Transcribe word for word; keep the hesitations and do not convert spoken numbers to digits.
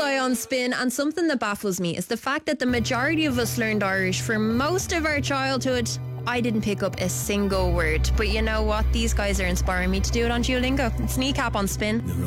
Bullseye on Spin, and something that baffles me is the fact that the majority of us learned Irish for most of our childhood. I didn't pick up a single word, but you know what? These guys are inspiring me to do it on Duolingo. It's Kneecap on Spin.